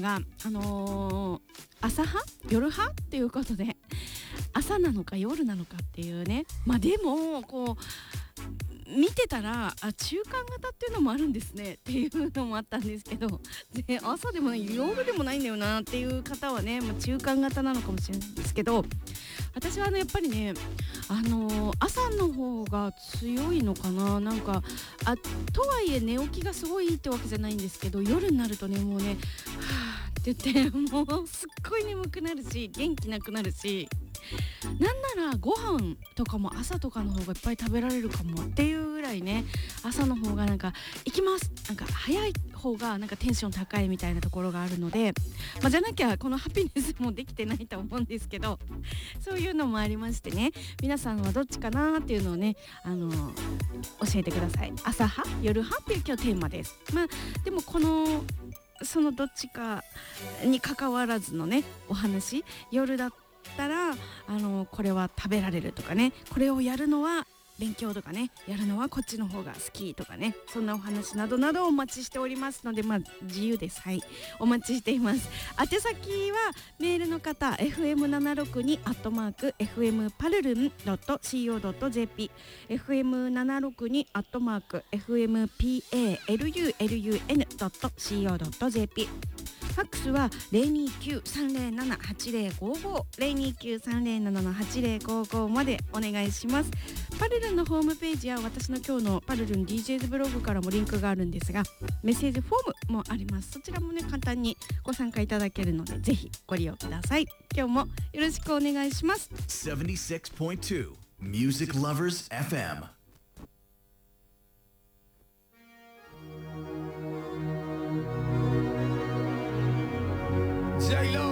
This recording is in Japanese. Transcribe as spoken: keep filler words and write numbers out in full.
があのー、朝派夜派っていうことで、朝なのか夜なのかっていうね。まあでもこう見てたら、あ、中間型っていうのもあるんですねっていうのもあったんですけど、で朝でもない夜でもないんだよなっていう方はね、まあ、中間型なのかもしれないんですけど、私はあのやっぱりね、あのー、朝の方が強いのかな。なんかあとはいえ寝起きがすごいいいってわけじゃないんですけど、夜になるとね、もうね、はぁって言ってもうすっごい眠くなるし、元気なくなるし、なんならご飯とかも朝とかの方がいっぱい食べられるかもっていうぐらいね、朝の方がなんか行きます、なんか早い方がなんかテンション高いみたいなところがあるので、まあ、じゃなきゃこのハピネスもできてないと思うんですけど、そういうのもありましてね、皆さんはどっちかなっていうのをね、あの教えてください。朝派夜派っていう今日テーマです。まあでもこのそのどっちかに関わらずのねお話、夜だったらあのこれは食べられるとかね、これをやるのは勉強とかね、やるのはこっちの方が好きとかね、そんなお話などなどお待ちしておりますので、まあ自由です。はい、お待ちしています。宛先はメールの方 エフエムななろくに アットマーク エフエムパルルン ドット シーオー ドット ジェーピー エフエムななろくに アットマーク エフエムパルルン ドット シーオー ドット ジェーピー。ファックスは ゼロにきゅうさんゼロななはちゼロごご ゼロにきゅうさんゼロななはちゼロごごまでお願いします。パルルンのホームページや私の今日のパルルン ディージェーズ ブログからもリンクがあるんですが、メッセージフォームもあります。そちらもね簡単にご参加いただけるので、ぜひご利用ください。今日もよろしくお願いします。 セブンティシックスポイントツー Music Lovers エフエム。J-Lo